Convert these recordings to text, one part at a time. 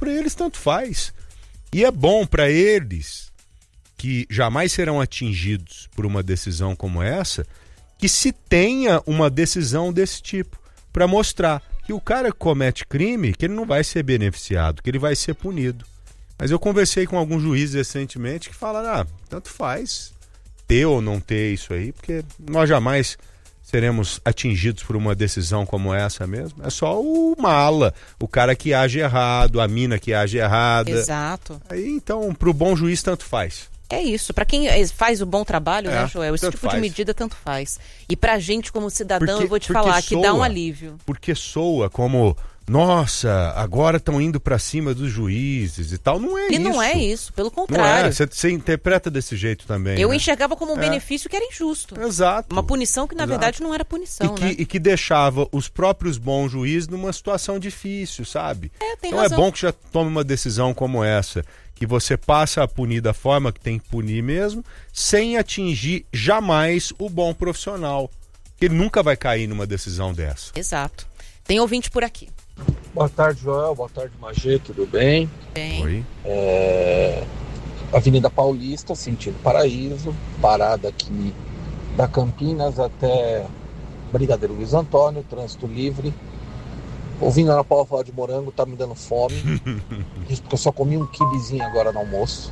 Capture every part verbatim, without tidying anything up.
para eles tanto faz. E é bom para eles, que jamais serão atingidos por uma decisão como essa, que se tenha uma decisão desse tipo, para mostrar que o cara que comete crime, que ele não vai ser beneficiado, que ele vai ser punido. Mas eu conversei com alguns juízes recentemente que falaram, ah, tanto faz ter ou não ter isso aí, porque nós jamais seremos atingidos por uma decisão como essa mesmo. É só o mala, o cara que age errado, a mina que age errada. Exato. Aí, então, pro bom juiz, tanto faz. É isso, para quem faz o bom trabalho, é, né, Joel? Esse tipo faz. de medida tanto faz. E pra gente como cidadão, porque, eu vou te falar soa, que dá um alívio. Porque soa como, nossa, agora estão indo pra cima dos juízes e tal. Não é e isso. E não é isso, pelo contrário. Você, você interpreta desse jeito também. Eu né? enxergava como um é. benefício que era injusto. Exato. Uma punição que, na Exato. verdade, não era punição, e que, né? E que deixava os próprios bons juízes numa situação difícil, sabe? É, tem então razão. é bom que já tome uma decisão como essa, que você passa a punir da forma que tem que punir mesmo, sem atingir jamais o bom profissional. Ele nunca vai cair numa decisão dessa. Exato. Tem ouvinte por aqui. Boa tarde, Joel. Boa tarde, Magê. Tudo bem? Bem. Oi. É... Avenida Paulista, sentido Paraíso, parada aqui da Campinas até Brigadeiro Luiz Antônio, trânsito livre. Ouvindo a Ana Paula falar de morango, tá me dando fome. Isso porque eu só comi um quibezinho agora no almoço.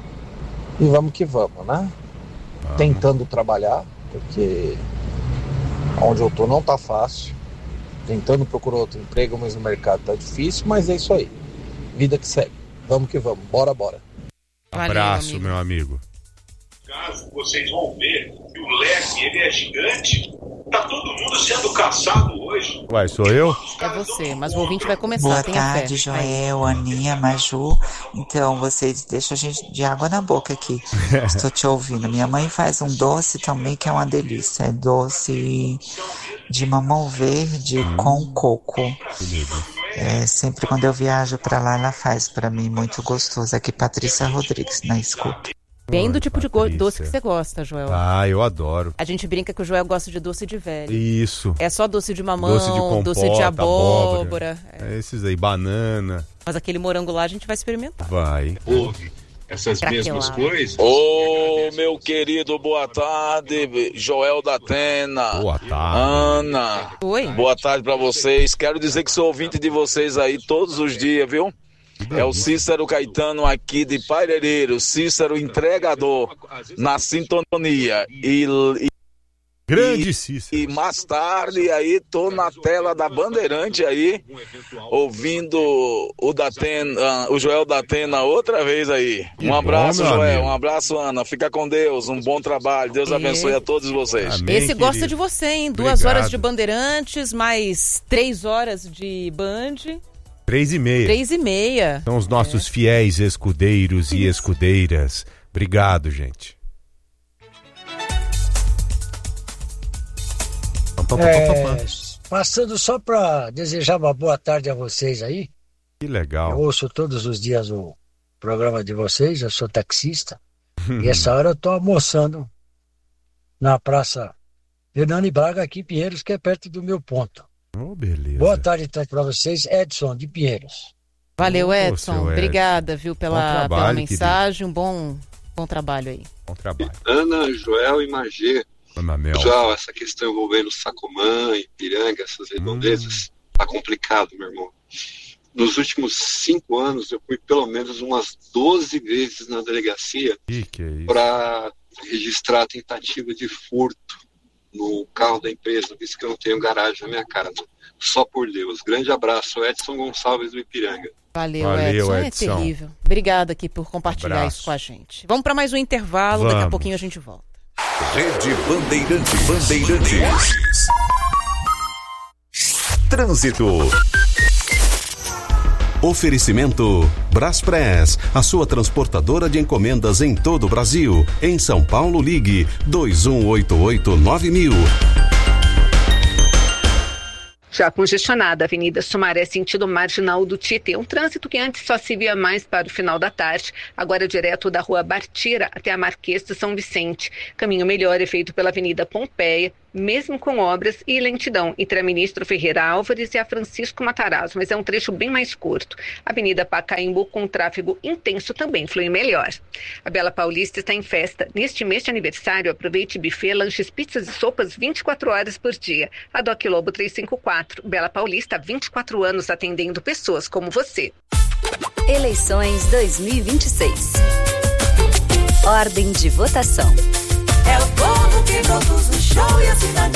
E vamos que vamos, né? Vamos. Tentando trabalhar, porque onde eu tô não tá fácil. Tentando procurar outro emprego, mas o mercado tá difícil, mas é isso aí. Vida que segue. Vamos que vamos. Bora, bora. Abraço, Valeu, meu amigo. Caso vocês vão ver que o leque ele é gigante, tá todo mundo sendo caçado hoje. Uai, sou eu? É você, mas o ouvinte vai começar. Boa tenha tarde, fé. Joel, Aninha, Maju. Então, vocês deixam a gente de água na boca aqui. Estou te ouvindo. Minha mãe faz um doce também que é uma delícia. É doce de mamão verde hum. com coco. É, sempre quando eu viajo para lá, ela faz para mim muito gostoso. Aqui, Patrícia Rodrigues, na escuta. Bem do Oi, tipo Patrícia. de doce que você gosta, Joel. Ah, eu adoro. A gente brinca que o Joel gosta de doce de velho. Isso. É só doce de mamão, doce de, compota, doce de abóbora. abóbora. É. É esses aí, banana. Mas aquele morango lá a gente vai experimentar. Vai. Ouve essas mesmas coisas. Ô, oh, meu querido, boa tarde, Joel da Atena. Boa tarde. Ana. Oi. Boa tarde pra vocês. Quero dizer que sou ouvinte de vocês aí todos os dias, viu? É o Cícero Caetano aqui de Parelheiro, Cícero entregador na sintonia e, e grande e, Cícero. E mais tarde aí tô na tela da Bandeirante aí ouvindo o Datena, o Joel da Atena outra vez aí. Um abraço, bom, Joel, amigo. um abraço, Ana. Fica com Deus, um bom trabalho. Deus abençoe a todos vocês. Amém, Esse querido. gosta de você, hein? Duas Obrigado. horas de Bandeirantes, mais três horas de Band. Três e meia. Três e meia. São os nossos é. fiéis escudeiros e escudeiras. Obrigado, gente. É, passando só para desejar uma boa tarde a vocês aí. Que legal. Eu ouço todos os dias o programa de vocês, eu sou taxista. E essa hora eu tô almoçando na Praça Hernani Braga, aqui em Pinheiros, que é perto do meu ponto. Oh, beleza. Boa tarde então para vocês, Edson de Pinheiros. Valeu, Edson. Ô, Edson. Obrigada, viu, pela, trabalho, pela mensagem. Querido. Um bom, bom trabalho aí. Bom trabalho. Ana, Joel e Magê. Mel. Joel, essa questão envolvendo Sacomã, Ipiranga, essas redondezas, hum. tá complicado, meu irmão. Nos últimos cinco anos, eu fui pelo menos umas doze vezes na delegacia é para registrar a tentativa de furto no carro da empresa, visto que eu não tenho garagem na minha casa. Só por Deus. Grande abraço, Edson Gonçalves do Ipiranga. Valeu, Valeu Edson. Edson. É terrível. Obrigada aqui por compartilhar Abraço. isso com a gente. Vamos para mais um intervalo, Vamos. daqui a pouquinho a gente volta. Rede Bandeirantes. Bandeirantes. Trânsito. Oferecimento Braspress, a sua transportadora de encomendas em todo o Brasil. Em São Paulo, ligue dois um oito oito nove mil. Já congestionada a Avenida Sumaré, sentido marginal do Tietê. Um trânsito que antes só se via mais para o final da tarde, agora direto da Rua Bartira até a Marquês de São Vicente. Caminho melhor é feito pela Avenida Pompeia, mesmo com obras e lentidão entre a Ministro Ferreira Álvares e a Francisco Matarazzo, mas é um trecho bem mais curto. A Avenida Pacaembu, com tráfego intenso, também flui melhor. A Bela Paulista está em festa. Neste mês de aniversário, aproveite buffet, lanches, pizzas e sopas vinte e quatro horas por dia. A Doc Lobo trezentos e cinquenta e quatro. Bela Paulista, há vinte e quatro anos atendendo pessoas como você. Eleições dois mil e vinte e seis. Ordem de votação. É o povo que produz o show e assim na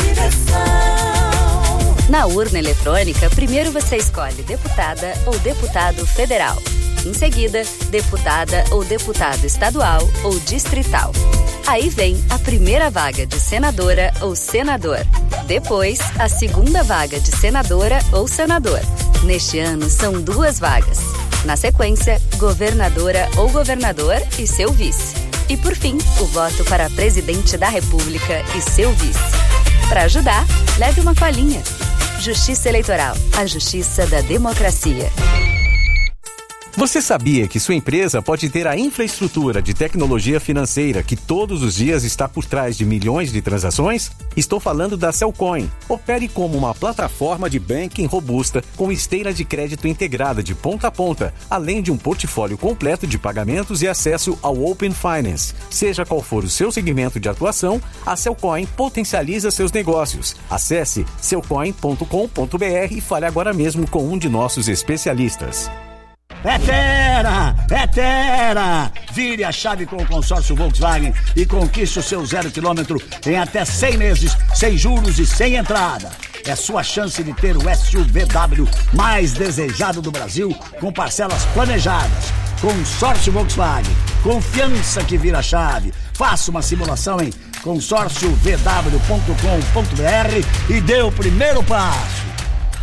direção. Na urna eletrônica, primeiro você escolhe deputada ou deputado federal. Em seguida, deputada ou deputado estadual ou distrital. Aí vem a primeira vaga de senadora ou senador. Depois, a segunda vaga de senadora ou senador. Neste ano, são duas vagas. Na sequência, governadora ou governador e seu vice. E por fim, o voto para presidente da República e seu vice. Para ajudar, leve uma colinha. Justiça Eleitoral, a justiça da democracia. Você sabia que sua empresa pode ter a infraestrutura de tecnologia financeira que todos os dias está por trás de milhões de transações? Estou falando da Cellcoin. Opere como uma plataforma de banking robusta com esteira de crédito integrada de ponta a ponta, além de um portfólio completo de pagamentos e acesso ao Open Finance. Seja qual for o seu segmento de atuação, a Cellcoin potencializa seus negócios. Acesse cellcoin ponto com ponto b r e fale agora mesmo com um de nossos especialistas. É Terra! É Terra! Vire a chave com o consórcio Volkswagen e conquiste o seu zero quilômetro em até cem meses, sem juros e sem entrada. É sua chance de ter o S U V W mais desejado do Brasil, com parcelas planejadas. Consórcio Volkswagen. Confiança que vira chave. Faça uma simulação em consórcio v w ponto com ponto b r e dê o primeiro passo.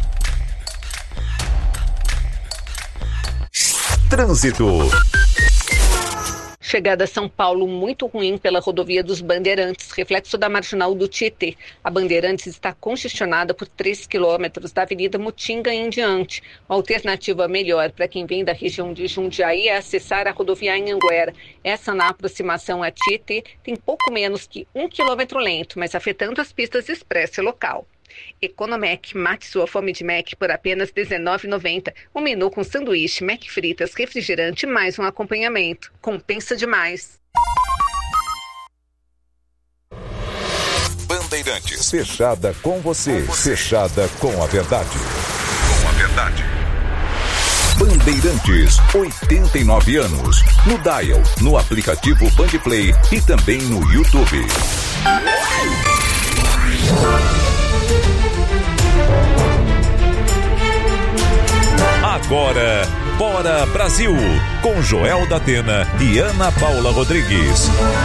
Trânsito. Chegada a São Paulo muito ruim pela rodovia dos Bandeirantes, reflexo da marginal do Tietê. A Bandeirantes está congestionada por três quilômetros da Avenida Mutinga em diante. Uma alternativa melhor para quem vem da região de Jundiaí é acessar a rodovia Anhanguera. Essa, na aproximação a Tietê, tem pouco menos que um quilômetro lento, mas afetando as pistas expressa local. Economec, mate sua fome de Mac por apenas dezenove reais e noventa centavos. Um menu com sanduíche, Mac fritas, refrigerante e mais um acompanhamento. Compensa demais. Bandeirantes. Fechada com você. Fechada com a verdade. Com a verdade. Bandeirantes, oitenta e nove anos. No Dial, no aplicativo Bandplay e também no YouTube. Agora, Bora Brasil, com Joel da Atena e Ana Paula Rodrigues.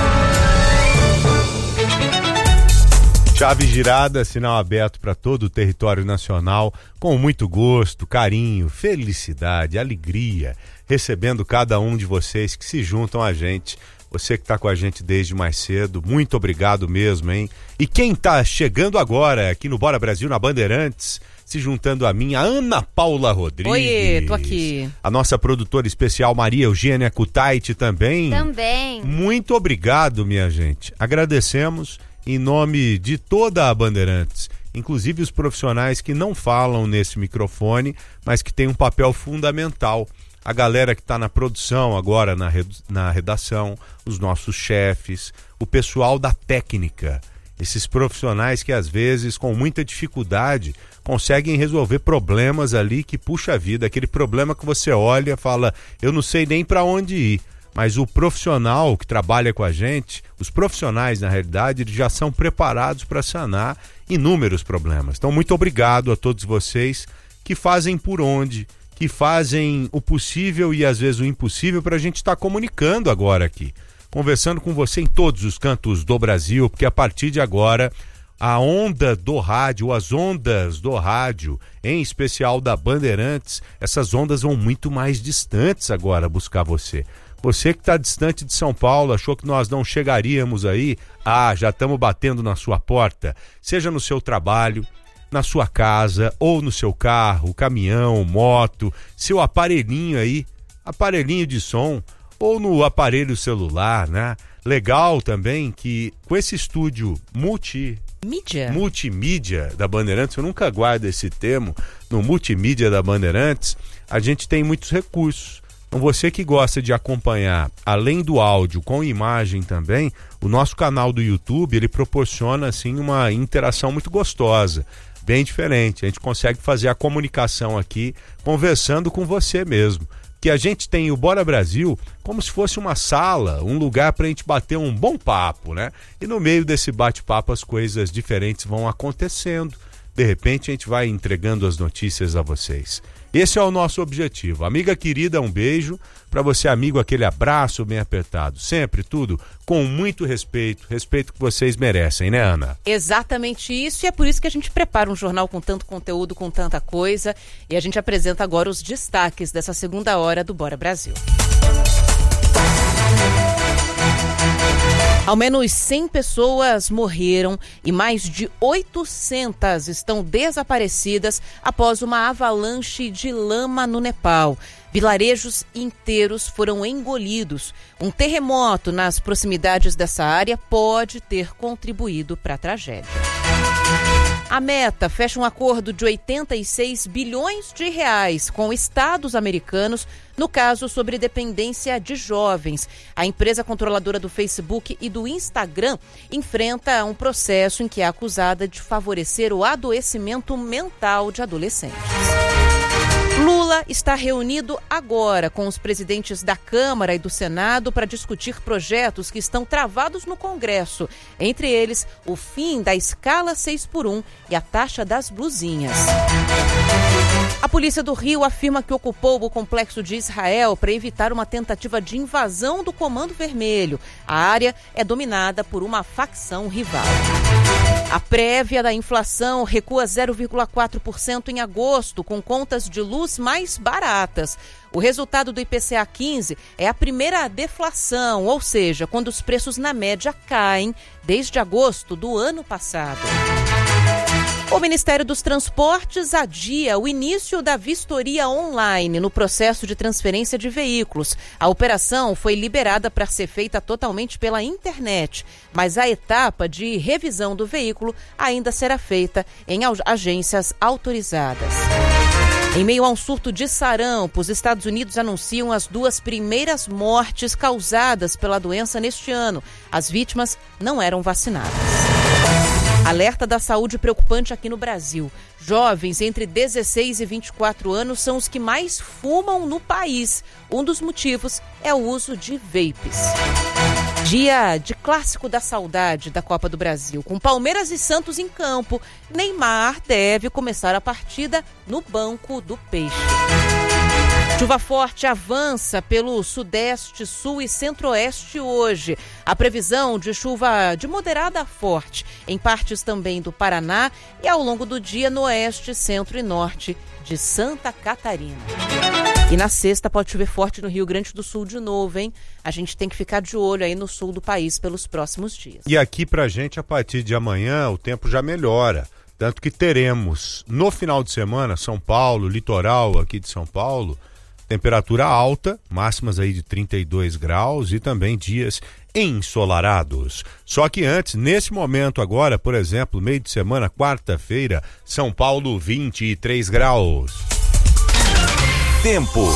Chave girada, sinal aberto para todo o território nacional, com muito gosto, carinho, felicidade, alegria, recebendo cada um de vocês que se juntam a gente. Você que está com a gente desde mais cedo, muito obrigado mesmo, hein? E quem está chegando agora aqui no Bora Brasil, na Bandeirantes, se juntando a mim, a Ana Paula Rodrigues. Oi, tô aqui. A nossa produtora especial Maria Eugênia Kutaiti também. Também. Muito obrigado, minha gente. Agradecemos em nome de toda a Bandeirantes, inclusive os profissionais que não falam nesse microfone, mas que têm um papel fundamental. A galera que está na produção agora, na, na redação, os nossos chefes, o pessoal da técnica, esses profissionais que às vezes, com muita dificuldade, conseguem resolver problemas ali que puxa a vida, aquele problema que você olha e fala, eu não sei nem para onde ir, mas o profissional que trabalha com a gente, os profissionais na realidade, eles já são preparados para sanar inúmeros problemas. Então muito obrigado a todos vocês que fazem por onde, que fazem o possível e às vezes o impossível para a gente estar comunicando agora aqui, conversando com você em todos os cantos do Brasil, porque a partir de agora a onda do rádio, as ondas do rádio, em especial da Bandeirantes, essas ondas vão muito mais distantes agora buscar você. Você que está distante de São Paulo, achou que nós não chegaríamos aí? Ah, já estamos batendo na sua porta, seja no seu trabalho, na sua casa, ou no seu carro, caminhão, moto, seu aparelhinho aí, aparelhinho de som, ou no aparelho celular, né? Legal também que com esse estúdio multi, Mídia? Multimídia da Bandeirantes, eu nunca guardo esse termo, no multimídia da Bandeirantes, a gente tem muitos recursos. Então você que gosta de acompanhar, além do áudio, com imagem também, o nosso canal do YouTube, ele proporciona assim uma interação muito gostosa, bem diferente. A gente consegue fazer a comunicação aqui, conversando com você mesmo. Que a gente tem o Bora Brasil como se fosse uma sala, um lugar para a gente bater um bom papo, né? E no meio desse bate-papo as coisas diferentes vão acontecendo. De repente a gente vai entregando as notícias a vocês. Esse é o nosso objetivo. Amiga querida, um beijo. Para você, amigo, aquele abraço bem apertado. Sempre tudo com muito respeito. Respeito que vocês merecem, né, Ana? Exatamente isso. E é por isso que a gente prepara um jornal com tanto conteúdo, com tanta coisa. E a gente apresenta agora os destaques dessa segunda hora do Bora Brasil. Ao menos cem pessoas morreram e mais de oitocentas estão desaparecidas após uma avalanche de lama no Nepal. Vilarejos inteiros foram engolidos. Um terremoto nas proximidades dessa área pode ter contribuído para a tragédia. A Meta fecha um acordo de oitenta e seis bilhões de reais com estados americanos, no caso sobre dependência de jovens. A empresa controladora do Facebook e do Instagram enfrenta um processo em que é acusada de favorecer o adoecimento mental de adolescentes. Lula está reunido agora com os presidentes da Câmara e do Senado para discutir projetos que estão travados no Congresso. Entre eles, o fim da escala seis por um e a taxa das blusinhas. A Polícia do Rio afirma que ocupou o complexo de Israel para evitar uma tentativa de invasão do Comando Vermelho. A área é dominada por uma facção rival. A prévia da inflação recua zero vírgula quatro por cento em agosto, com contas de luz mais baratas. O resultado do I P C A quinze é a primeira deflação, ou seja, quando os preços na média caem desde agosto do ano passado. O Ministério dos Transportes adia o início da vistoria online no processo de transferência de veículos. A operação foi liberada para ser feita totalmente pela internet, mas a etapa de revisão do veículo ainda será feita em agências autorizadas. Em meio a um surto de sarampo, os Estados Unidos anunciam as duas primeiras mortes causadas pela doença neste ano. As vítimas não eram vacinadas. Alerta da saúde preocupante aqui no Brasil. Jovens entre dezesseis e vinte e quatro anos são os que mais fumam no país. Um dos motivos é o uso de vapes. Dia de clássico da saudade da Copa do Brasil. Com Palmeiras e Santos em campo, Neymar deve começar a partida no banco do Peixe. Chuva forte avança pelo sudeste, sul e centro-oeste hoje. A previsão de chuva de moderada a forte em partes também do Paraná e ao longo do dia no oeste, centro e norte de Santa Catarina. E na sexta pode chover forte no Rio Grande do Sul de novo, hein? A gente tem que ficar de olho aí no sul do país pelos próximos dias. E aqui pra gente, a partir de amanhã, o tempo já melhora. Tanto que teremos no final de semana, São Paulo, litoral aqui de São Paulo, temperatura alta, máximas aí de trinta e dois graus e também dias ensolarados. Só que antes, nesse momento agora, por exemplo, meio de semana, quarta-feira, São Paulo, vinte e três graus. Tempo.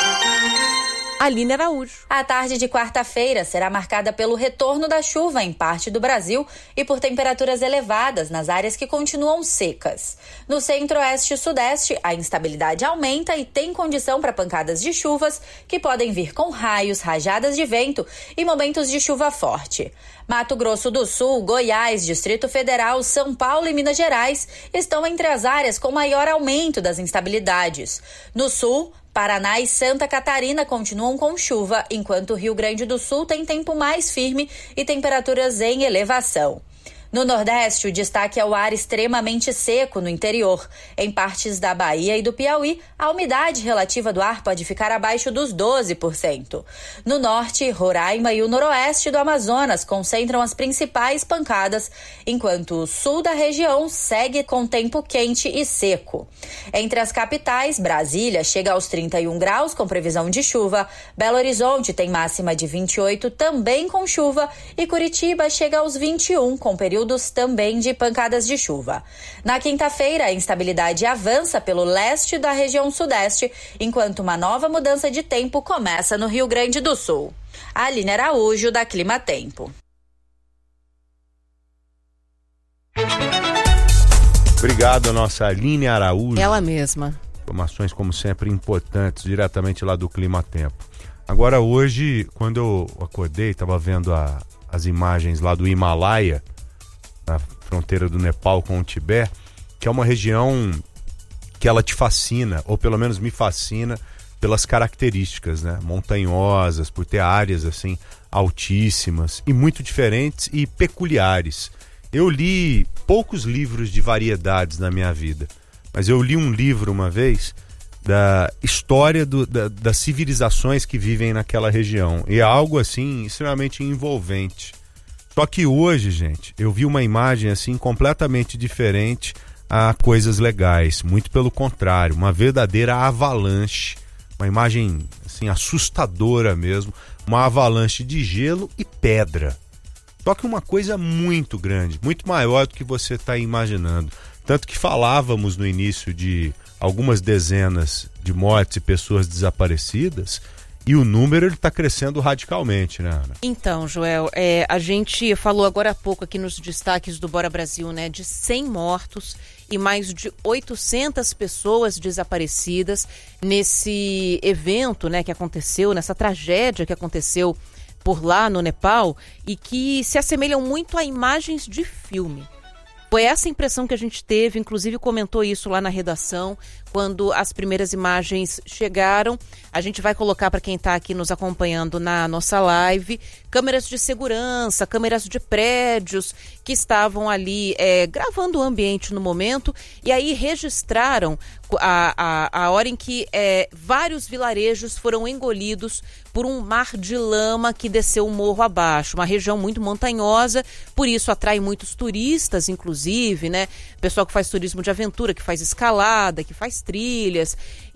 Aline Araújo. A tarde de quarta-feira será marcada pelo retorno da chuva em parte do Brasil e por temperaturas elevadas nas áreas que continuam secas. No centro-oeste e sudeste, a instabilidade aumenta e tem condição para pancadas de chuvas que podem vir com raios, rajadas de vento e momentos de chuva forte. Mato Grosso do Sul, Goiás, Distrito Federal, São Paulo e Minas Gerais estão entre as áreas com maior aumento das instabilidades. No sul, Paraná e Santa Catarina continuam com chuva, enquanto o Rio Grande do Sul tem tempo mais firme e temperaturas em elevação. No Nordeste, o destaque é o ar extremamente seco no interior. Em partes da Bahia e do Piauí, a umidade relativa do ar pode ficar abaixo dos doze por cento. No Norte, Roraima e o Noroeste do Amazonas concentram as principais pancadas, enquanto o sul da região segue com tempo quente e seco. Entre as capitais, Brasília chega aos trinta e um graus com previsão de chuva, Belo Horizonte tem máxima de vinte e oito também com chuva e Curitiba chega aos vinte e um com período períodos também de pancadas de chuva. Na quinta-feira, a instabilidade avança pelo leste da região sudeste, enquanto uma nova mudança de tempo começa no Rio Grande do Sul. Aline Araújo, da Clima Tempo. Obrigado, nossa Aline Araújo. Ela mesma. Informações, como sempre, importantes, diretamente lá do Clima Tempo. Agora, hoje, quando eu acordei, estava vendo a, as imagens lá do Himalaia, na fronteira do Nepal com o Tibete, que é uma região que ela te fascina, ou pelo menos me fascina, pelas características, né? Montanhosas, por ter áreas assim altíssimas e muito diferentes e peculiares. Eu li poucos livros de variedades na minha vida, mas eu li um livro uma vez da história do, da, das civilizações que vivem naquela região. E é algo assim extremamente envolvente. Só que hoje, gente, eu vi uma imagem assim completamente diferente a coisas legais. Muito pelo contrário, uma verdadeira avalanche. Uma imagem assim assustadora mesmo. Uma avalanche de gelo e pedra. Só que uma coisa muito grande, muito maior do que você está imaginando. Tanto que falávamos no início de algumas dezenas de mortes e pessoas desaparecidas, e o número está crescendo radicalmente, né, Ana? Então, Joel, é, a gente falou agora há pouco aqui nos destaques do Bora Brasil, né, de cem mortos e mais de oitocentas pessoas desaparecidas nesse evento, né, que aconteceu, nessa tragédia que aconteceu por lá no Nepal, e que se assemelham muito a imagens de filme. Foi essa impressão que a gente teve, inclusive comentou isso lá na redação, quando as primeiras imagens chegaram. A gente vai colocar para quem está aqui nos acompanhando na nossa live, câmeras de segurança, câmeras de prédios que estavam ali é, gravando o ambiente no momento, e aí registraram a, a, a hora em que é, vários vilarejos foram engolidos por um mar de lama que desceu o morro abaixo, uma região muito montanhosa, por isso atrai muitos turistas, inclusive, né? Pessoal que faz turismo de aventura, que faz escalada, que faz trilhas,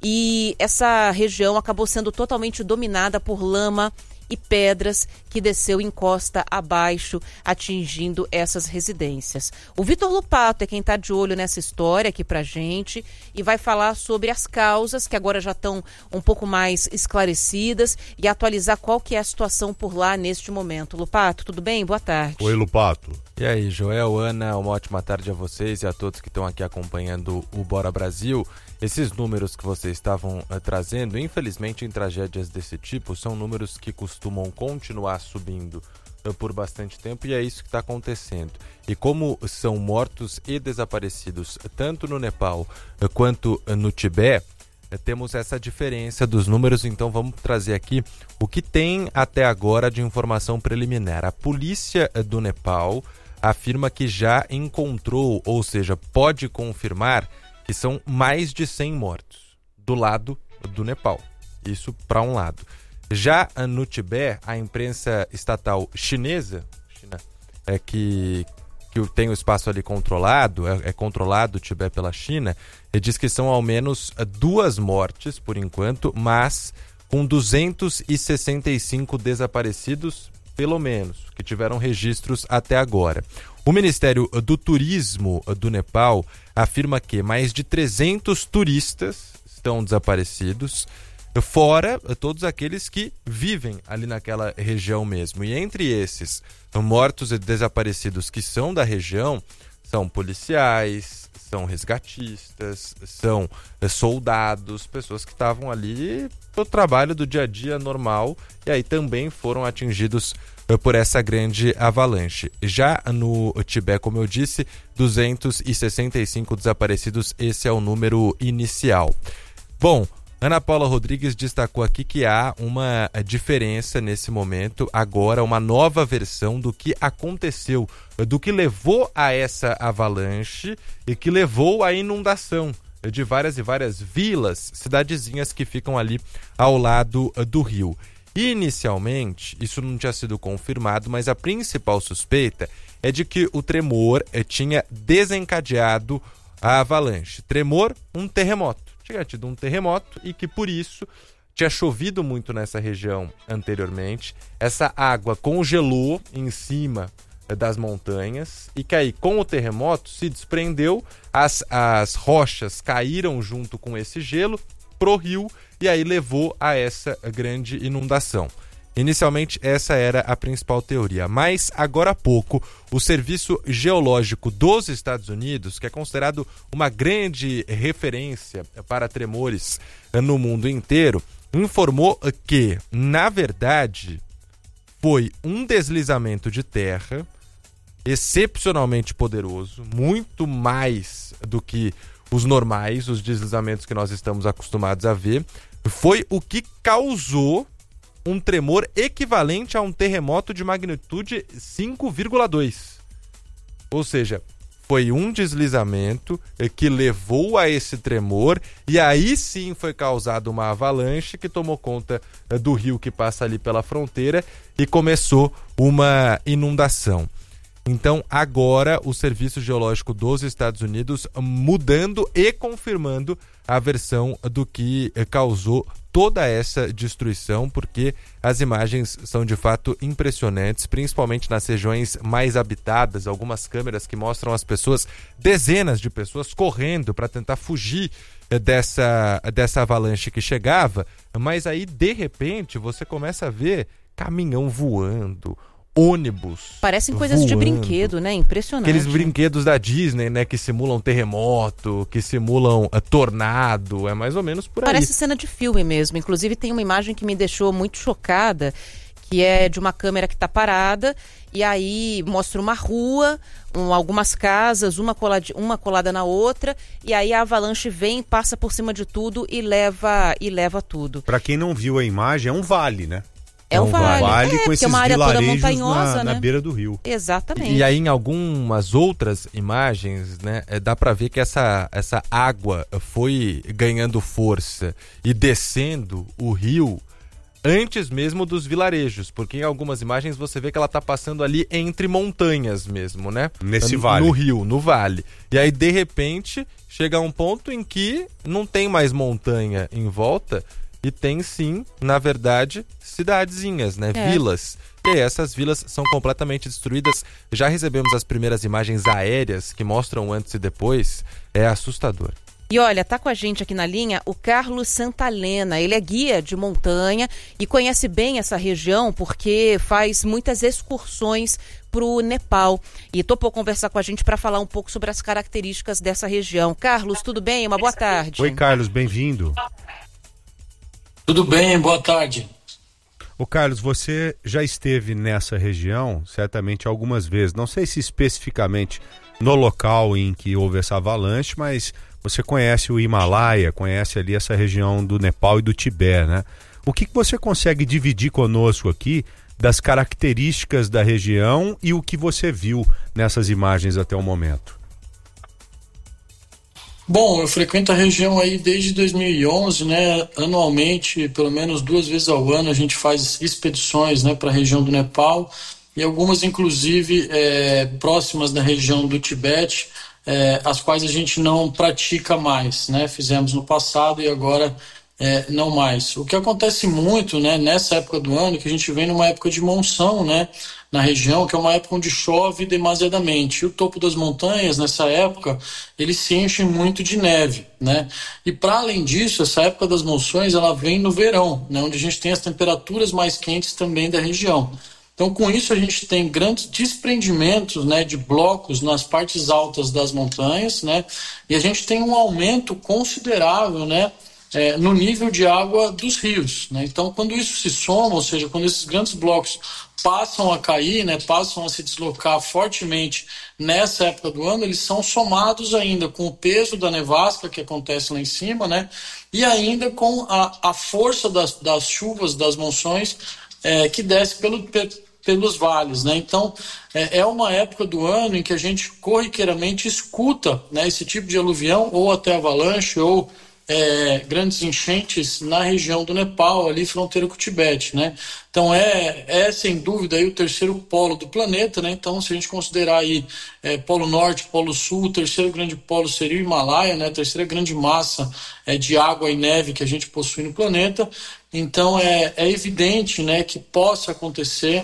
e essa região acabou sendo totalmente dominada por lama e pedras que desceu em costa abaixo, atingindo essas residências. O Vitor Lupato é quem está de olho nessa história aqui pra gente e vai falar sobre as causas, que agora já estão um pouco mais esclarecidas, e atualizar qual que é a situação por lá neste momento. Lupato, tudo bem? Boa tarde. Oi, Lupato. E aí, Joel, Ana, uma ótima tarde a vocês e a todos que estão aqui acompanhando o Bora Brasil. Esses números que vocês estavam uh, trazendo, infelizmente em tragédias desse tipo, são números que costumam continuar subindo uh, por bastante tempo, e é isso que está acontecendo. E como são mortos e desaparecidos tanto no Nepal uh, quanto uh, no Tibete, uh, temos essa diferença dos números. Então vamos trazer aqui o que tem até agora de informação preliminar. A polícia uh, do Nepal afirma que já encontrou, ou seja, pode confirmar que são mais de cem mortos do lado do Nepal. Isso para um lado. Já no Tibete, a imprensa estatal chinesa, China, é que, que tem o espaço ali controlado, é, é controlado o Tibete pela China, e diz que são ao menos duas mortes por enquanto, mas com duzentos e sessenta e cinco desaparecidos, pelo menos, que tiveram registros até agora. O Ministério do Turismo do Nepal afirma que mais de trezentos turistas estão desaparecidos, fora todos aqueles que vivem ali naquela região mesmo. E entre esses mortos e desaparecidos que são da região, são policiais, são resgatistas, são soldados, pessoas que estavam ali no trabalho do dia a dia normal, e aí também foram atingidos por essa grande avalanche. Já no Tibete, como eu disse, duzentos e sessenta e cinco desaparecidos, esse é o número inicial. Bom, Ana Paula Rodrigues destacou aqui que há uma diferença nesse momento, agora uma nova versão do que aconteceu, do que levou a essa avalanche e que levou à inundação de várias e várias vilas, cidadezinhas que ficam ali ao lado do rio. Inicialmente, isso não tinha sido confirmado, mas a principal suspeita é de que o tremor eh, tinha desencadeado a avalanche. Tremor, um terremoto. Tinha tido um terremoto e que, por isso, tinha chovido muito nessa região anteriormente. Essa água congelou em cima das montanhas e que aí com o terremoto se desprendeu, as, as rochas caíram junto com esse gelo pro rio e aí levou a essa grande inundação. Inicialmente essa era a principal teoria, mas agora há pouco o Serviço Geológico dos Estados Unidos, que é considerado uma grande referência para tremores no mundo inteiro, informou que, na verdade, foi um deslizamento de terra excepcionalmente poderoso, muito mais do que os normais, os deslizamentos que nós estamos acostumados a ver, foi o que causou um tremor equivalente a um terremoto de magnitude cinco vírgula dois. Ou seja, foi um deslizamento que levou a esse tremor e aí sim foi causada uma avalanche que tomou conta do rio que passa ali pela fronteira e começou uma inundação. Então, agora, o Serviço Geológico dos Estados Unidos mudando e confirmando a versão do que causou toda essa destruição, porque as imagens são de fato impressionantes, principalmente nas regiões mais habitadas, algumas câmeras que mostram as pessoas, dezenas de pessoas correndo para tentar fugir dessa, dessa avalanche que chegava, mas aí, de repente, você começa a ver caminhão voando, ônibus. Parecem coisas voando. De brinquedo, né? Impressionante. Aqueles brinquedos da Disney, né? Que simulam terremoto, que simulam uh, tornado, é mais ou menos por aí. Parece cena de filme mesmo. Inclusive tem uma imagem que me deixou muito chocada, que é de uma câmera que está parada e aí mostra uma rua, um, algumas casas, uma colada, uma colada na outra, e aí a avalanche vem, passa por cima de tudo e leva, e leva tudo. Para quem não viu a imagem, é um vale, né? É um vale, vale é, com esses é uma área toda montanhosa, na, né? na beira do rio. Exatamente. E aí em algumas outras imagens, né, dá para ver que essa, essa água foi ganhando força e descendo o rio antes mesmo dos vilarejos, porque em algumas imagens você vê que ela tá passando ali entre montanhas mesmo, né? Nesse no, vale. No rio, no vale. E aí de repente chega um ponto em que não tem mais montanha em volta. E tem sim, na verdade, cidadezinhas, né? É. Vilas. E essas vilas são completamente destruídas. Já recebemos as primeiras imagens aéreas que mostram antes e depois. É assustador. E olha, tá com a gente aqui na linha o Carlos Santalena. Ele é guia de montanha e conhece bem essa região porque faz muitas excursões para o Nepal. E topou conversar com a gente para falar um pouco sobre as características dessa região. Carlos, tudo bem? Uma boa tarde. Oi, Carlos, bem-vindo. Tudo bem, boa tarde. Ô Carlos, você já esteve nessa região, certamente algumas vezes, não sei se especificamente no local em que houve essa avalanche, mas você conhece o Himalaia, conhece ali essa região do Nepal e do Tibete, né? O que, que você consegue dividir conosco aqui das características da região e o que você viu nessas imagens até o momento? Bom, eu frequento a região aí desde dois mil e onze, né? Anualmente, pelo menos duas vezes ao ano, a gente faz expedições, né, para a região do Nepal e algumas, inclusive, é, próximas da região do Tibete, é, as quais a gente não pratica mais, né? Fizemos no passado e agora é, não mais. O que acontece muito, né, nessa época do ano, que a gente vem numa época de monção, né, na região, que é uma época onde chove demasiadamente. E o topo das montanhas, nessa época, ele se enche muito de neve, né? E para além disso, essa época das monções, ela vem no verão, né, onde a gente tem as temperaturas mais quentes também da região. Então, com isso, a gente tem grandes desprendimentos, né, de blocos nas partes altas das montanhas, né? E a gente tem um aumento considerável, né, É, no nível de água dos rios, né? Então, quando isso se soma, ou seja, quando esses grandes blocos passam a cair, né, passam a se deslocar fortemente nessa época do ano, eles são somados ainda com o peso da nevasca que acontece lá em cima, né, e ainda com a, a força das, das chuvas, das monções é, que desce pelo, pe, pelos vales, né? Então, é, é uma época do ano em que a gente corriqueiramente escuta, né, esse tipo de aluvião, ou até avalanche, ou É, grandes enchentes na região do Nepal, ali fronteira com o Tibete, né? Então é, é sem dúvida aí o terceiro polo do planeta, né? Então, se a gente considerar aí é, polo norte, polo sul, o terceiro grande polo seria o Himalaia, né? A terceira grande massa é, de água e neve que a gente possui no planeta. Então é, é evidente, né, que possa acontecer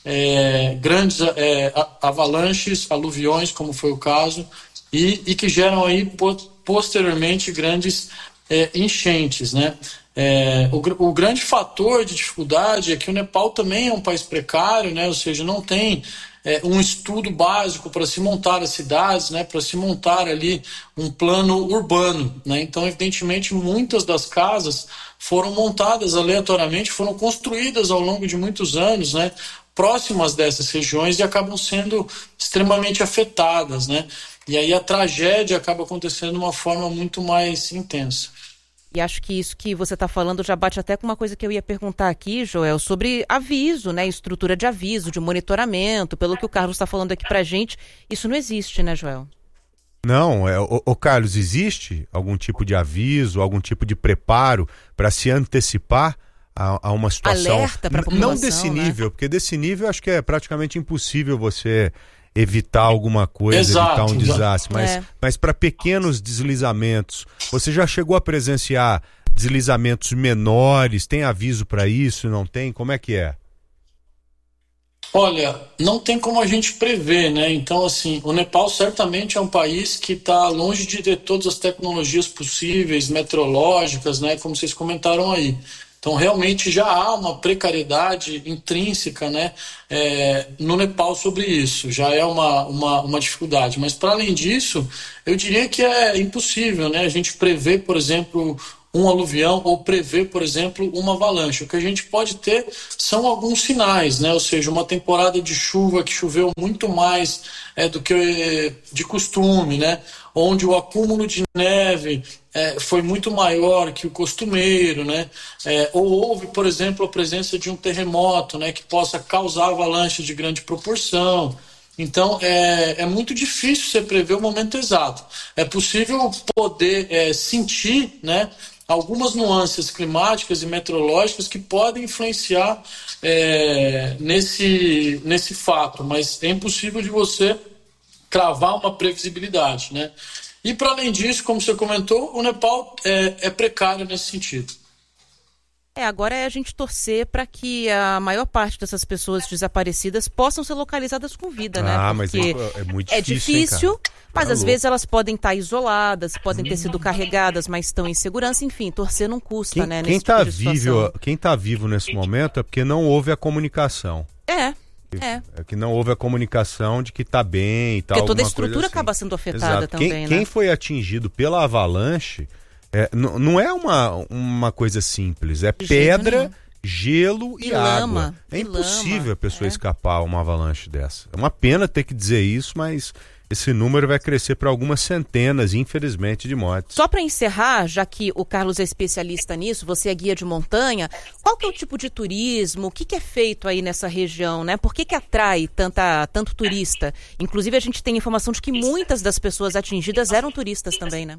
é, grandes é, avalanches, aluviões, como foi o caso, e, e que geram aí posteriormente grandes é, enchentes, né? É, o, o grande fator de dificuldade é que o Nepal também é um país precário, né? Ou seja, não tem é, um estudo básico para se montar as cidades, né? Para se montar ali um plano urbano, né? Então, evidentemente, muitas das casas foram montadas aleatoriamente, foram construídas ao longo de muitos anos, né? Próximas dessas regiões e acabam sendo extremamente afetadas, né? E aí a tragédia acaba acontecendo de uma forma muito mais intensa. E acho que isso que você está falando já bate até com uma coisa que eu ia perguntar aqui, Joel, sobre aviso, né? Estrutura de aviso, de monitoramento. Pelo que o Carlos está falando aqui pra gente, isso não existe, né, Joel? Não, é, o, o Carlos, existe algum tipo de aviso, algum tipo de preparo para se antecipar a, a uma situação? Alerta para a população, não desse nível, né? Porque desse nível acho que é praticamente impossível você evitar alguma coisa, Exato, evitar um desastre, mas, é. mas para pequenos deslizamentos, você já chegou a presenciar deslizamentos menores? Tem aviso para isso? Não tem? Como é que é? Olha, não tem como a gente prever, né? Então, assim, o Nepal certamente é um país que está longe de ter todas as tecnologias possíveis, meteorológicas, né? Como vocês comentaram aí. Então, realmente já há uma precariedade intrínseca, né, é, no Nepal sobre isso. Já é uma, uma, uma dificuldade. Mas, para além disso, eu diria que é impossível, né, a gente prever, por exemplo, um aluvião ou prever, por exemplo, uma avalanche. O que a gente pode ter são alguns sinais, né, ou seja, uma temporada de chuva que choveu muito mais é, do que de costume, né, onde o acúmulo de neve É, foi muito maior que o costumeiro, né? É, ou houve, por exemplo, a presença de um terremoto, né, que possa causar avalanche de grande proporção. Então, é, é muito difícil você prever o momento exato. É possível poder é, sentir, né, algumas nuances climáticas e meteorológicas que podem influenciar é, nesse, nesse fato, mas é impossível de você cravar uma previsibilidade, né? E, para além disso, como você comentou, o Nepal é, é precário nesse sentido. É, agora é a gente torcer para que a maior parte dessas pessoas desaparecidas possam ser localizadas com vida, né? Ah, Porque mas é, é muito difícil, é difícil, hein, mas tá às louco. vezes elas podem estar isoladas, podem ter sido carregadas, mas estão em segurança. Enfim, torcer não custa, Quem, né? quem, nesse tá tipo de vivo, situação. quem tá vivo nesse momento é porque não houve a comunicação. É. É. É que não houve a comunicação de que tá bem e tal. Porque toda a alguma coisa estrutura assim. acaba sendo afetada Exato. também, quem, né? Quem foi atingido pela avalanche é, n- não é uma, uma coisa simples. É De jeito pedra, nenhum. gelo e, E água. lama, É e impossível lama, a pessoa é. escapar a uma avalanche dessa. É uma pena ter que dizer isso, mas esse número vai crescer para algumas centenas, infelizmente, de mortes. Só para encerrar, já que o Carlos é especialista nisso, você é guia de montanha, qual que é o tipo de turismo? O que, que é feito aí nessa região, né? Por que, que atrai tanta, tanto turista? Inclusive, a gente tem informação de que muitas das pessoas atingidas eram turistas também, né?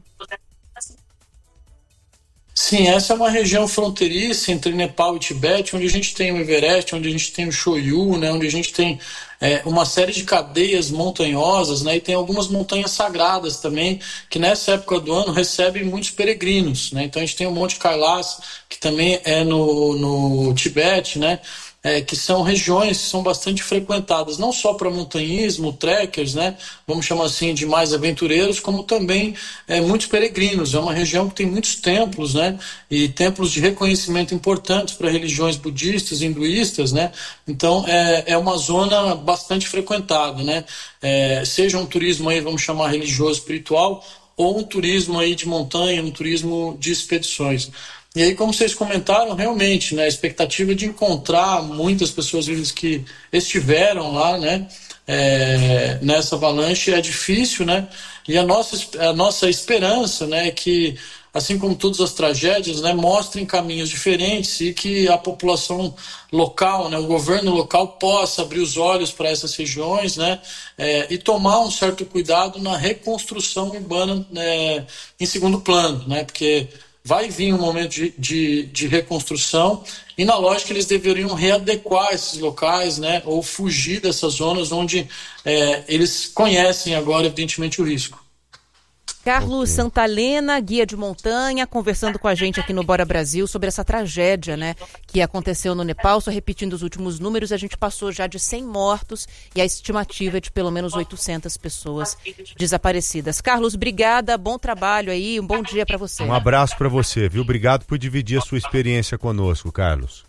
Sim, essa é uma região fronteiriça entre Nepal e Tibete, onde a gente tem o Everest, onde a gente tem o Shoyu, né, onde a gente tem é, uma série de cadeias montanhosas, né, e tem algumas montanhas sagradas também, que nessa época do ano recebem muitos peregrinos, né. Então a gente tem o Monte Kailash, que também é no, no Tibete, né, é, que são regiões que são bastante frequentadas, não só para montanhismo, trekkers, né, vamos chamar assim, de mais aventureiros, como também é, muitos peregrinos. É uma região que tem muitos templos, né, e templos de reconhecimento importantes para religiões budistas, hinduístas, né, então é, é uma zona bastante frequentada, né, é, seja um turismo aí, vamos chamar religioso, espiritual, ou um turismo aí de montanha, um turismo de expedições. E aí, como vocês comentaram, realmente, né, a expectativa de encontrar muitas pessoas vivas que estiveram lá, né, é, nessa avalanche é difícil, né, e a nossa, a nossa esperança, né, é que, assim como todas as tragédias, né, mostrem caminhos diferentes e que a população local, né, o governo local possa abrir os olhos para essas regiões, né, é, e tomar um certo cuidado na reconstrução urbana, né, em segundo plano, né, porque vai vir um momento de, de, de reconstrução e, na lógica, eles deveriam readequar esses locais, né, ou fugir dessas zonas onde é, eles conhecem agora, evidentemente, o risco. Carlos okay. Santalena, guia de montanha, conversando com a gente aqui no Bora Brasil sobre essa tragédia, né, que aconteceu no Nepal. Só repetindo os últimos números, a gente passou já de cem mortos e a estimativa é de pelo menos oitocentas pessoas desaparecidas. Carlos, obrigada, bom trabalho aí, um bom dia para você. Um abraço para você, viu? Obrigado por dividir a sua experiência conosco, Carlos.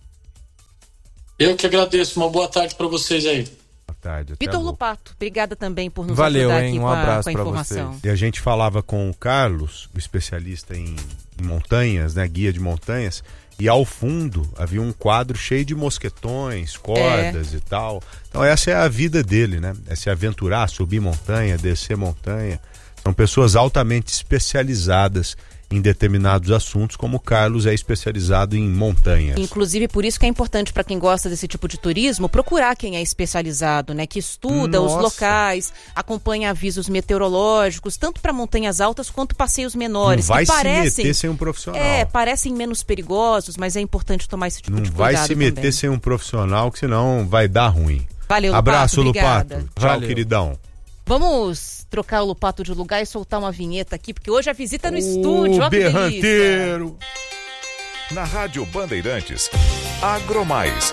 Eu que agradeço, uma boa tarde para vocês aí. Tarde, Vitor Lupato, obrigada também por nos Valeu, ajudar hein? aqui um com, a, abraço com a informação. vocês. E a gente falava com o Carlos, o especialista em, em montanhas, né, guia de montanhas, e ao fundo havia um quadro cheio de mosquetões, cordas é. e tal. Então essa é a vida dele, né? É se aventurar, subir montanha, descer montanha. São pessoas altamente especializadas em determinados assuntos, como o Carlos é especializado em montanhas. Inclusive, por isso que é importante para quem gosta desse tipo de turismo, procurar quem é especializado, né? Que estuda Nossa. os locais, acompanha avisos meteorológicos, tanto para montanhas altas quanto passeios menores. Não vai que parecem, se meter sem um profissional. É, parecem menos perigosos, mas é importante tomar esse tipo Não de cuidado vai se meter também. sem um profissional, que senão vai dar ruim. Valeu, Abraço, Lupato. Lupato. Tchau, Valeu. queridão. Vamos trocar o Lupato de lugar e soltar uma vinheta aqui, porque hoje a visita no estúdio. O berranteiro. Na Rádio Bandeirantes, Agromais.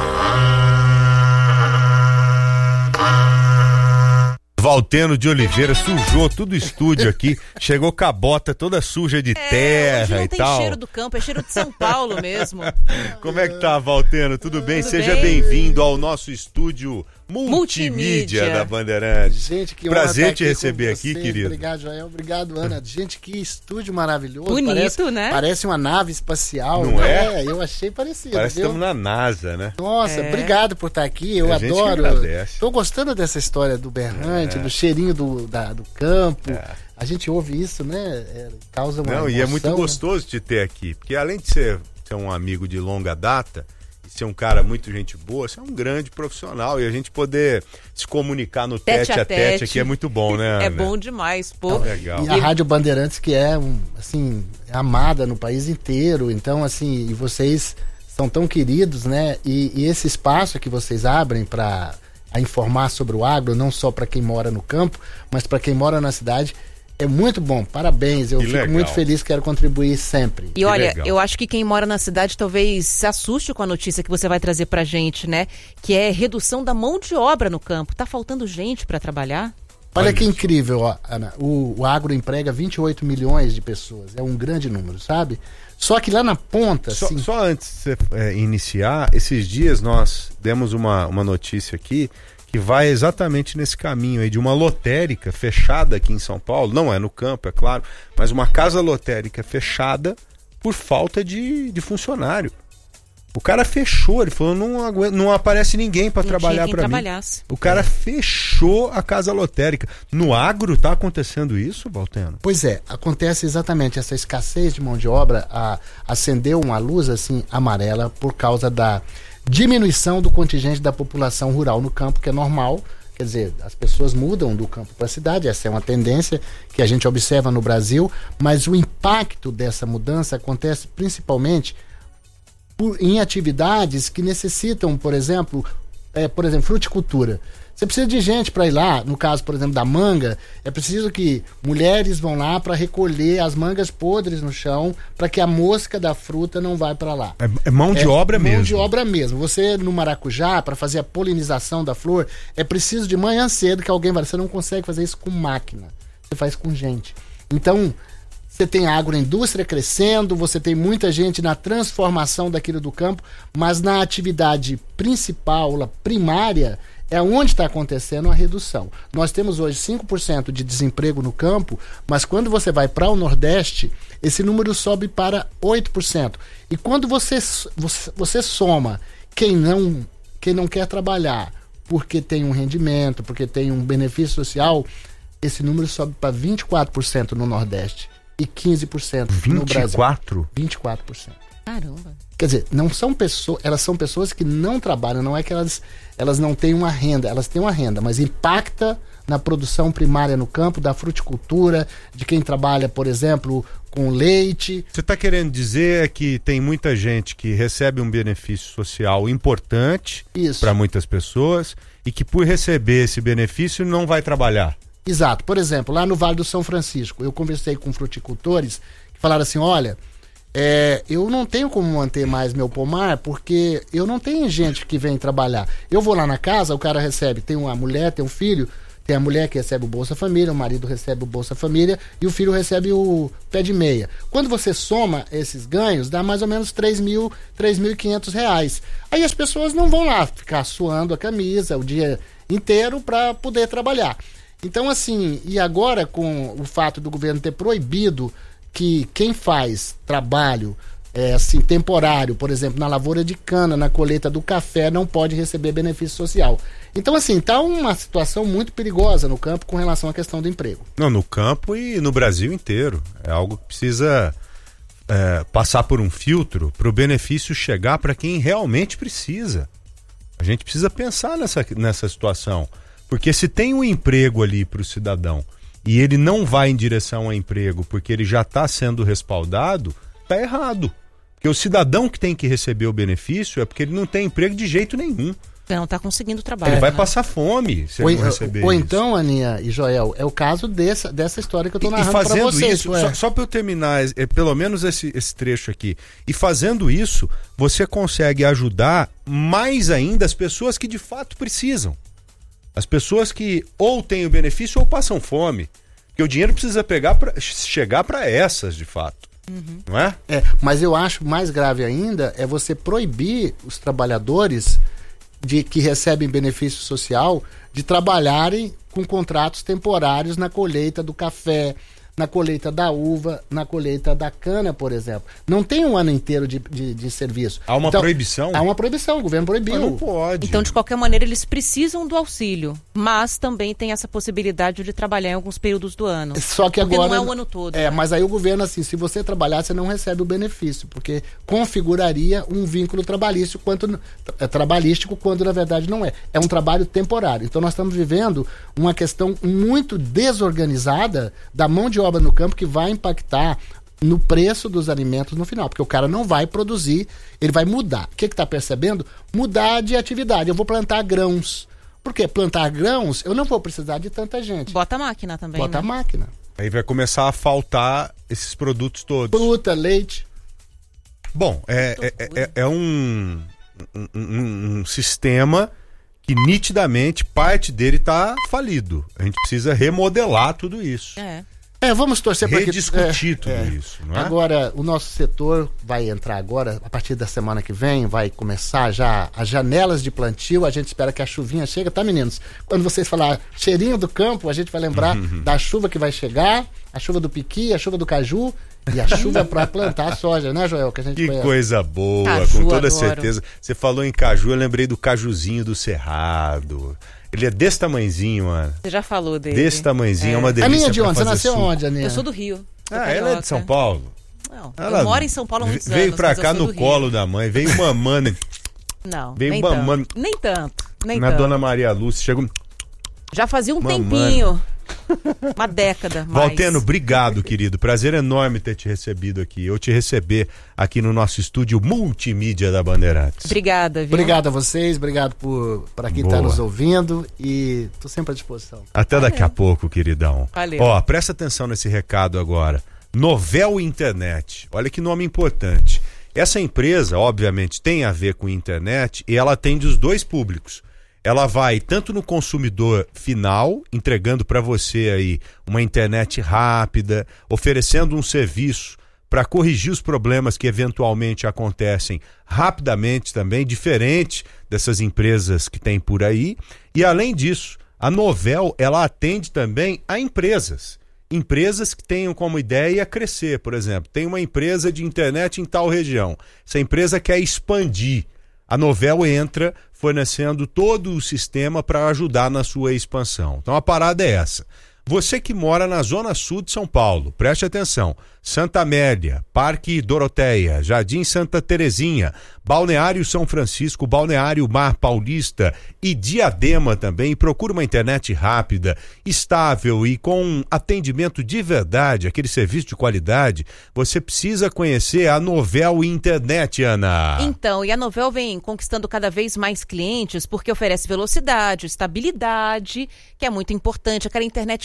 Valteno de Oliveira sujou tudo o estúdio aqui, chegou com a bota toda suja de é, terra hoje não e tem tal. Cheiro do campo, é cheiro de São Paulo mesmo. Como é que tá, Valteno? Tudo bem? Tudo Seja bem? bem-vindo ao nosso estúdio multimídia, multimídia. da Bandeirantes. Gente, que prazer honra te aqui receber aqui, vocês. querido. Obrigado, Joel. Obrigado, Ana. Gente, que estúdio maravilhoso. Bonito, parece, né? Parece uma nave espacial. Não é? é? Eu achei parecido. Parece que viu? estamos na NASA, né? Nossa, é. obrigado por estar aqui. Eu A gente adoro. agradece. Tô gostando dessa história do berrante, É. do cheirinho do, da, do campo. É. A gente ouve isso, né? É, causa uma Não, emoção, e é muito né? gostoso te ter aqui, porque além de ser, ser um amigo de longa data, e ser um cara muito gente boa, você é um grande profissional, e a gente poder se comunicar no tete, tete a tete, tete aqui é muito bom, né, Ana? É bom demais, pô. Legal. E a Rádio Bandeirantes, que é, um, assim, amada no país inteiro, então, assim, e vocês são tão queridos, né? E, e esse espaço que vocês abrem para a informar sobre o agro, não só para quem mora no campo, mas para quem mora na cidade, é muito bom. Parabéns, eu Que fico legal. muito feliz, quero contribuir sempre. E olha, legal. eu acho que quem mora na cidade talvez se assuste com a notícia que você vai trazer pra gente, né? Que é redução da mão de obra no campo. Tá faltando gente para trabalhar? Olha, Olha que isso. incrível, ó, Ana. O, o agro emprega vinte e oito milhões de pessoas. É um grande número, sabe? Só que lá na ponta, Só, assim... só antes de você é, iniciar, esses dias nós demos uma, uma notícia aqui que vai exatamente nesse caminho aí de uma lotérica fechada aqui em São Paulo, não é no campo, é claro, mas uma casa lotérica fechada por falta de, de funcionário. O cara fechou, ele falou, não, aguento, não aparece ninguém para trabalhar para mim. Trabalhasse. O cara é. fechou a casa lotérica. No agro tá acontecendo isso, Valteno? Pois é, acontece exatamente essa escassez de mão de obra, a, acendeu uma luz assim amarela por causa da diminuição do contingente da população rural no campo, que é normal. Quer dizer, as pessoas mudam do campo para a cidade, essa é uma tendência que a gente observa no Brasil, mas o impacto dessa mudança acontece principalmente por, em atividades que necessitam, por exemplo, é, por exemplo, fruticultura. Você precisa de gente para ir lá, no caso, por exemplo, da manga, é preciso que mulheres vão lá para recolher as mangas podres no chão, para que a mosca da fruta não vá para lá. É, é mão de é, obra mão mesmo. Mão de obra mesmo. Você, no maracujá, para fazer a polinização da flor, é preciso de manhã cedo que alguém vai... Você não consegue fazer isso com máquina, você faz com gente. Então, você tem a agroindústria crescendo, você tem muita gente na transformação daquilo do campo, mas na atividade principal, primária, é onde está acontecendo a redução. Nós temos hoje cinco por cento de desemprego no campo, mas quando você vai para o Nordeste, esse número sobe para oito por cento. E quando você, você, você soma quem não, quem não quer trabalhar porque tem um rendimento, porque tem um benefício social, esse número sobe para vinte e quatro por cento no Nordeste e quinze por cento no Brasil. vinte e quatro? vinte e quatro por cento. Caramba. Quer dizer, não são pessoas, elas são pessoas que não trabalham, não é que elas, elas não têm uma renda, elas têm uma renda, mas impacta na produção primária no campo, da fruticultura, de quem trabalha, por exemplo, com leite. Você está querendo dizer que tem muita gente que recebe um benefício social importante para muitas pessoas e que por receber esse benefício não vai trabalhar. Exato. Por exemplo, lá no Vale do São Francisco, eu conversei com fruticultores que falaram assim, olha, é, eu não tenho como manter mais meu pomar porque eu não tenho gente que vem trabalhar. Eu vou lá na casa, o cara recebe, tem uma mulher, tem um filho, tem a mulher que recebe o Bolsa Família, o marido recebe o Bolsa Família e o filho recebe o pé de meia. Quando você soma esses ganhos, dá mais ou menos três mil, três mil e quinhentos reais. Aí as pessoas não vão lá ficar suando a camisa o dia inteiro para poder trabalhar. Então, assim, e agora com o fato do governo ter proibido que quem faz trabalho é, assim, temporário, por exemplo, na lavoura de cana, na colheita do café, não pode receber benefício social. Então, assim, tá uma situação muito perigosa no campo com relação à questão do emprego. Não, no campo e no Brasil inteiro. É algo que precisa é, passar por um filtro para o benefício chegar para quem realmente precisa. A gente precisa pensar nessa, nessa situação. Porque se tem um emprego ali para o cidadão e ele não vai em direção ao emprego porque ele já está sendo respaldado, tá errado. Porque o cidadão que tem que receber o benefício é porque ele não tem emprego de jeito nenhum. Não está conseguindo trabalhar. Ele vai né? passar fome se ou, ele não receber Ou isso. então, Aninha e Joel, é o caso dessa, dessa história que eu estou narrando para vocês. E fazendo isso, só, só para eu terminar, é, pelo menos esse, esse trecho aqui, e fazendo isso, você consegue ajudar mais ainda as pessoas que de fato precisam. As pessoas que ou têm o benefício ou passam fome. Porque o dinheiro precisa pegar pra, chegar para essas, de fato. Uhum. Não é? É, mas eu acho mais grave ainda é você proibir os trabalhadores de que recebem benefício social de trabalharem com contratos temporários na colheita do café, na colheita da uva, na colheita da cana, por exemplo. Não tem um ano inteiro de, de, de serviço. Há uma então, proibição? Há uma proibição, o governo proibiu. Mas não pode. Então, de qualquer maneira, eles precisam do auxílio, mas também tem essa possibilidade de trabalhar em alguns períodos do ano. Só que porque agora não é o ano todo. É, né? mas aí o governo, assim, se você trabalhar, você não recebe o benefício, porque configuraria um vínculo trabalhístico quando, é, trabalhístico quando na verdade não é. É um trabalho temporário. Então nós estamos vivendo uma questão muito desorganizada da mão de obra no campo que vai impactar no preço dos alimentos no final, porque o cara não vai produzir, ele vai mudar. O que que tá percebendo? Mudar de atividade. Eu vou plantar grãos. Por quê? Plantar grãos, eu não vou precisar de tanta gente. Bota a máquina também, Bota né? a máquina. Aí vai começar a faltar esses produtos todos. Fruta, leite. Bom, é, é, é, é um, um, um, um sistema que nitidamente parte dele está falido. A gente precisa remodelar tudo isso. É. É, vamos torcer para que... Rediscutir é, tudo é. isso, não é? Agora, o nosso setor vai entrar agora, a partir da semana que vem, vai começar já as janelas de plantio, a gente espera que a chuvinha chegue, tá, meninos? Quando vocês falar cheirinho do campo, a gente vai lembrar da chuva que vai chegar, a chuva do piqui, a chuva do caju e a chuva para plantar a soja, né, Joel? Que, a gente que foi... coisa boa, caju, com toda adoro. certeza. Você falou em caju, eu lembrei do cajuzinho do Cerrado. Ele é desse tamanhozinho, mano. Você já falou dele. Desse tamanhozinho, é, é uma delícia. Aninha de onde? Você fazer nasceu suco. onde, Aninha? Eu sou do Rio. Ah, ela é de São Paulo? Não, ela eu moro em São Paulo há muitos veio anos. pra cá no do colo Rio. da mãe, veio mamando. Não, veio nem mamando. tanto. Nem tanto, nem Na tanto. Dona Maria Lúcia, chegou... Já fazia um mamando. tempinho. Uma década mais. Valteno, obrigado, querido. Prazer enorme ter te recebido aqui. Eu te receber aqui no nosso estúdio multimídia da Bandeirantes. Obrigada, viu? Obrigado a vocês, obrigado por para quem está nos ouvindo e tô sempre à disposição. Até daqui a pouco, queridão. Valeu. Ó, presta atenção nesse recado agora. Novel Internet. Olha que nome importante. Essa empresa, obviamente, tem a ver com internet e ela atende os dois públicos. Ela vai tanto no consumidor final, entregando para você aí uma internet rápida, oferecendo um serviço para corrigir os problemas que eventualmente acontecem rapidamente também, diferente dessas empresas que tem por aí. E além disso, a Novel, ela atende também a empresas. Empresas que tenham como ideia crescer, por exemplo. Tem uma empresa de internet em tal região. Essa empresa quer expandir. A Novel entra fornecendo todo o sistema para ajudar na sua expansão. Então a parada é essa. Você que mora na zona sul de São Paulo, preste atenção. Santa Amélia, Parque Doroteia, Jardim Santa Terezinha, Balneário São Francisco, Balneário Mar Paulista e Diadema também. Procura uma internet rápida, estável e com atendimento de verdade, aquele serviço de qualidade. Você precisa conhecer a Novel Internet, Ana. Então, e a Novel vem conquistando cada vez mais clientes porque oferece velocidade, estabilidade, que é muito importante, aquela internet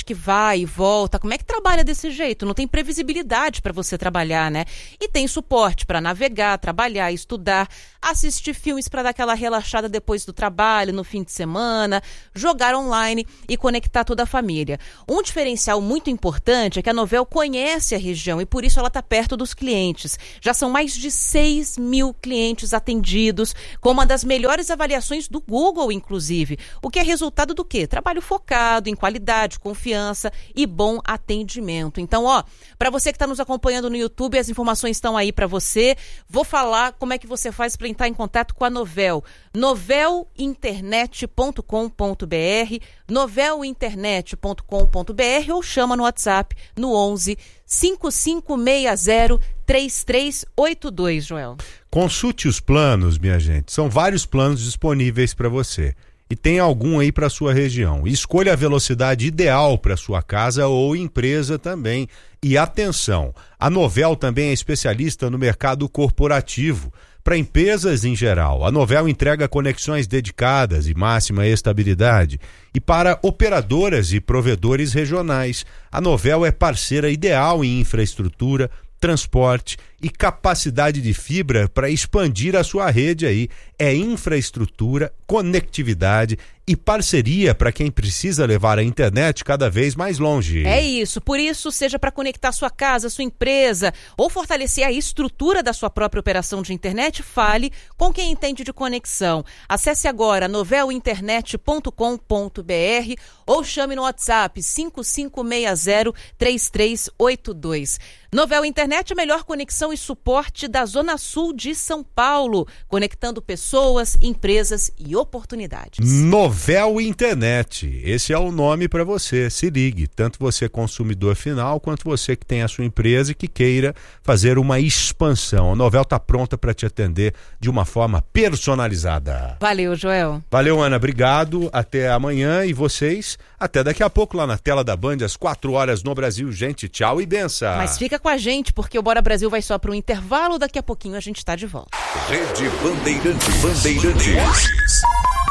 que vai e volta. Como é que trabalha desse jeito? Não tem previsibilidade para você trabalhar, né? E tem suporte para navegar, trabalhar, estudar, assistir filmes para dar aquela relaxada depois do trabalho, no fim de semana, jogar online e conectar toda a família. Um diferencial muito importante é que a Novel conhece a região e por isso ela está perto dos clientes. Já são mais de seis mil clientes atendidos, com uma das melhores avaliações do Google, inclusive. O que é resultado do quê? Trabalho focado em qualidade, confiança e bom atendimento. Então, ó, para você que está nos acompanhando no YouTube, as informações estão aí para você. Vou falar como é que você faz para entrar em contato com a Novel. novel internet ponto com ponto b r, novel internet ponto com ponto b r ou chama no WhatsApp no onze, cinco cinco seis zero, três três oito dois, Joel. Consulte os planos, minha gente. São vários planos disponíveis para você. E tem algum aí para sua região. Escolha a velocidade ideal para sua casa ou empresa também. E atenção, a Novel também é especialista no mercado corporativo. Para empresas em geral, a Novel entrega conexões dedicadas e máxima estabilidade. E para operadoras e provedores regionais, a Novel é parceira ideal em infraestrutura, transporte e capacidade de fibra para expandir a sua rede aí. É infraestrutura, conectividade e parceria para quem precisa levar a internet cada vez mais longe. É isso, por isso, seja para conectar sua casa, sua empresa ou fortalecer a estrutura da sua própria operação de internet, fale com quem entende de conexão. Acesse agora novel internet ponto com ponto b r ou chame no WhatsApp cinco cinco seis zero, três três oito dois. Novel Internet, a melhor conexão e suporte da Zona Sul de São Paulo, conectando pessoas, empresas e oportunidades. Novel Internet, esse é o nome para você, se ligue, tanto você consumidor final, quanto você que tem a sua empresa e que queira fazer uma expansão. A Novel está pronta para te atender de uma forma personalizada. Valeu, Joel. Valeu, Ana, obrigado, até amanhã e vocês, até daqui a pouco lá na tela da Band, às quatro horas no Brasil. Gente, tchau e benção. Mas fica com a gente, porque o Bora Brasil vai só para um intervalo, daqui a pouquinho a gente está de volta. Rede Bandeirantes. Bandeirantes.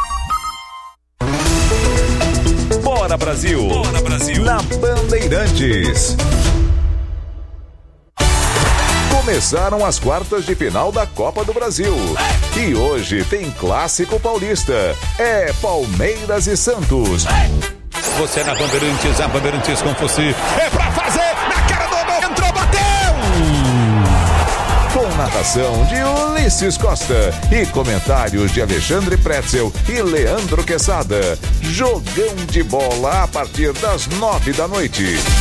Bora Brasil. Bora Brasil. Na Bandeirantes. Começaram as quartas de final da Copa do Brasil. E hoje tem Clássico Paulista. É Palmeiras e Santos. Você na Bandeirantes, a Bandeirantes com você. É pra fazer, na cara do gol, entrou, bateu! Com narração de Ulisses Costa e comentários de Alexandre Pretzel e Leandro Quesada. Jogão de bola a partir das nove da noite.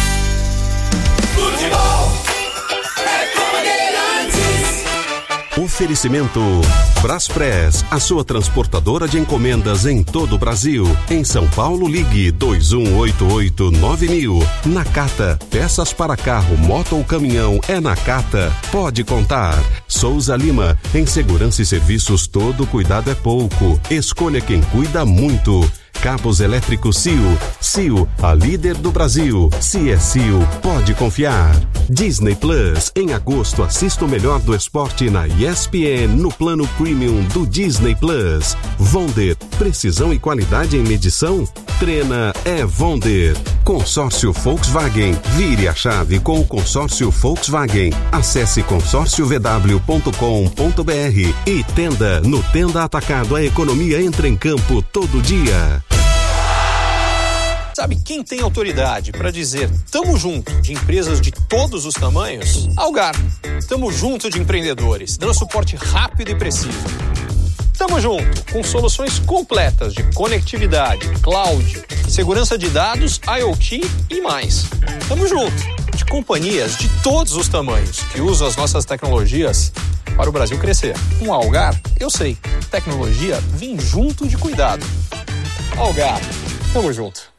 Futebol é Bandeirantes. Oferecimento Braspress, a sua transportadora de encomendas em todo o Brasil. Em São Paulo, ligue dois um oito oito nove mil. Nakata, peças para carro, moto ou caminhão, é Nakata. Pode contar. Souza Lima, em segurança e serviços todo cuidado é pouco. Escolha quem cuida muito. Cabos elétricos C I O. C I O, a líder do Brasil. Se é C I O, pode confiar. Disney Plus. Em agosto, assista o melhor do esporte na E S P N no plano Premium do Disney Plus. Vonder. Precisão e qualidade em medição? Trena é Vonder. Consórcio Volkswagen. Vire a chave com o consórcio Volkswagen. Acesse consórcio v w ponto com ponto b r e Tenda. No Tenda Atacado, a economia entra em campo todo dia. Sabe quem tem autoridade para dizer tamo junto de empresas de todos os tamanhos? Algar. Tamo junto de empreendedores, dando suporte rápido e preciso. Tamo junto com soluções completas de conectividade, cloud, segurança de dados, IoT e mais. Tamo junto de companhias de todos os tamanhos que usam as nossas tecnologias para o Brasil crescer. Um Algar, eu sei, tecnologia vem junto de cuidado. Algar, tamo junto.